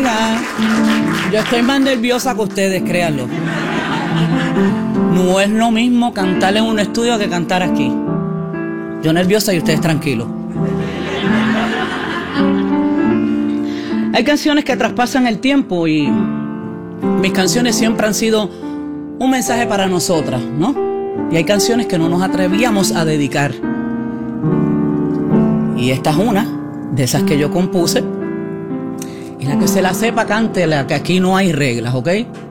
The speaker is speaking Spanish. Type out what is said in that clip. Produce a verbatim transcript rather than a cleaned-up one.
verdad. Yo estoy más nerviosa que ustedes, créanlo. No es lo mismo cantar en un estudio que cantar aquí. Yo nerviosa y ustedes tranquilos. Hay canciones que traspasan el tiempo y mis canciones siempre han sido un mensaje para nosotras, ¿no? Y hay canciones que no nos atrevíamos a dedicar. Y esta es una de esas que yo compuse. Y la que se la sepa, cante, la que aquí no hay reglas, ¿ok?